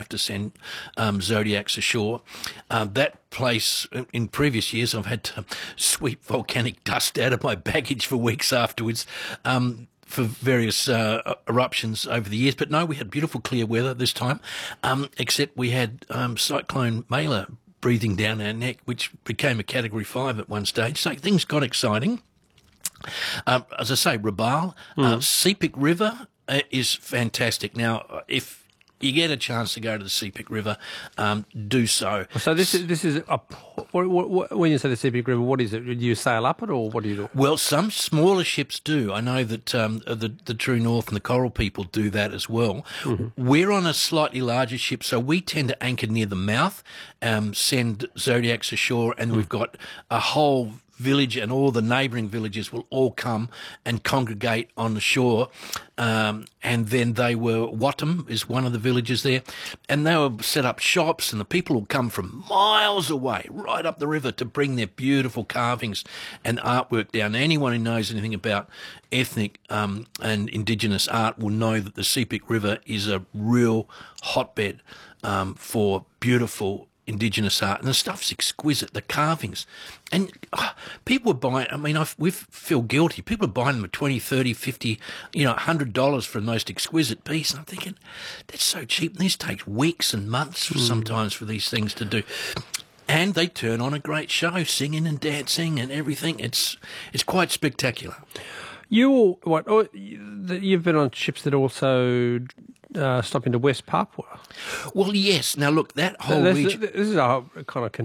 have to send Zodiacs ashore. That place, in previous years, I've had to sweep volcanic dust out of my baggage for weeks afterwards. For various eruptions over the years. But no, we had beautiful clear weather this time, except we had Cyclone Mela breathing down our neck, which became a Category 5 at one stage. So things got exciting. As I say, Rabaul, Sepik River is fantastic. Now, if you get a chance to go to the Sepik River, do so. So this is when you say the Sepik River, what is it? Do you sail up it, or what do you do? Well, some smaller ships do. I know that the True North and the Coral people do that as well. We're on a slightly larger ship, so we tend to anchor near the mouth, send Zodiacs ashore, and we've got a whole village, and all the neighbouring villages will all come and congregate on the shore. And then Wattam is one of the villages there, and they will set up shops, and the people will come from miles away, right up the river, to bring their beautiful carvings and artwork down. Anyone who knows anything about ethnic and Indigenous art will know that the Sepik River is a real hotbed for beautiful Indigenous art, and the stuff's exquisite, the carvings. And people are buying, we feel guilty. People are buying them at $20, $30, $50, $100 for the most exquisite piece. And I'm thinking, that's so cheap. And these take weeks and months sometimes for these things to do. And they turn on a great show, singing and dancing and everything. It's quite spectacular. You've been on ships that also stop into West Papua. Well, yes. Now, look, that whole region... This is a kind of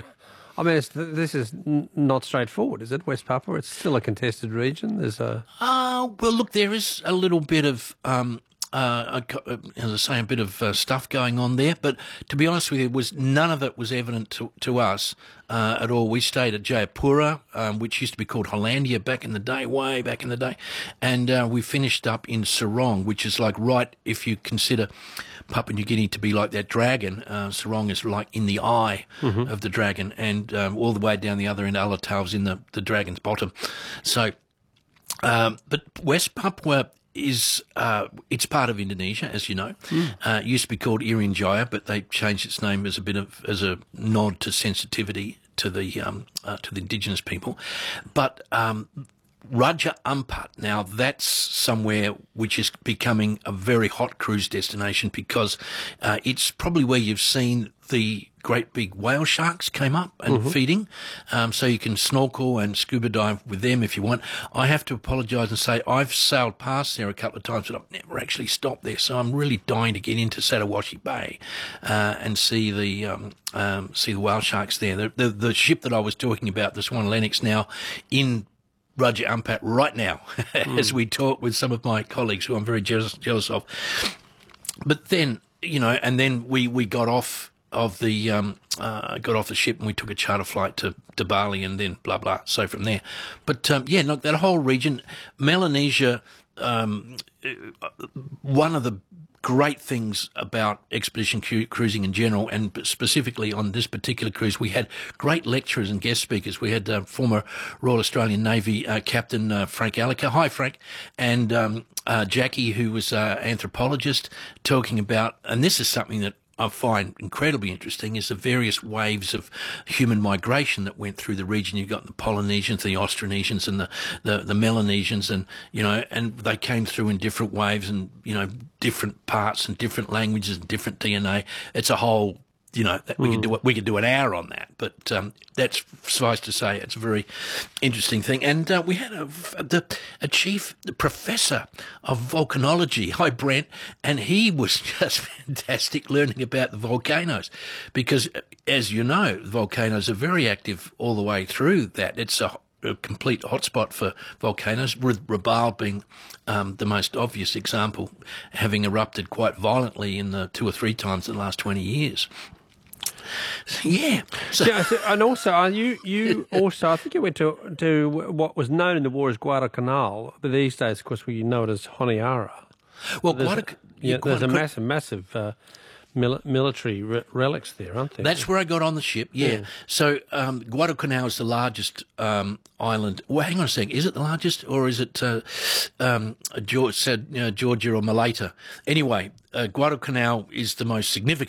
this is not straightforward, is it, West Papua? It's still a contested region. There's a... well, look, there is a little bit of... as I say, a bit of stuff going on there. But to be honest with you, none of it was evident to us at all. We stayed at Jayapura, which used to be called Hollandia back in the day, way back in the day. And we finished up in Sarong, which is like right, if you consider Papua New Guinea to be like that dragon, Sarong is like in the eye of the dragon. And all the way down the other end, Alatau's in the dragon's bottom. So, but West Papua is it's part of Indonesia, as you know. It used to be called Irian Jaya, but they changed its name as a nod to sensitivity to the indigenous people. But Raja Ampat, now that's somewhere which is becoming a very hot cruise destination because it's probably where you've seen the great big whale sharks came up and feeding. So you can snorkel and scuba dive with them if you want. I have to apologise and say I've sailed past there a couple of times, but I've never actually stopped there. So I'm really dying to get into Satawashi Bay and see the whale sharks there. The ship that I was talking about, the Swan Lennox, now in Raja Ampat right now as we talk with some of my colleagues who I'm very jealous of. But then, and then we got off of the ship and we took a charter flight to Bali and then blah blah. So from there, but look, that whole region, Melanesia, one of the great things about expedition cruising in general, and specifically on this particular cruise, we had great lecturers and guest speakers. We had former Royal Australian Navy Captain Frank Alliker. Hi, Frank. And Jackie, who was an anthropologist, talking about, and this is something that I find incredibly interesting, is the various waves of human migration that went through the region. You've got the Polynesians, the Austronesians, and the Melanesians, and and they came through in different waves and different parts and different languages and different DNA. It's a whole we could do an hour on that, but that's suffice to say, it's a very interesting thing. And we had a chief professor of volcanology, hi Brent, and he was just fantastic learning about the volcanoes, because as you know, volcanoes are very active all the way through that. It's a complete hotspot for volcanoes, with Rabaul being the most obvious example, having erupted quite violently in the 2 or 3 times in the last 20 years. Yeah. And also, you also, I think you went to what was known in the war as Guadalcanal, but these days, of course, we know it as Honiara. Well, there's a massive military relics there, aren't there? That's where I got on the ship, yeah. So Guadalcanal is the largest island. Well, hang on a second. Is it the largest, or is it Georgia or Malaita? Anyway, Guadalcanal is the most significant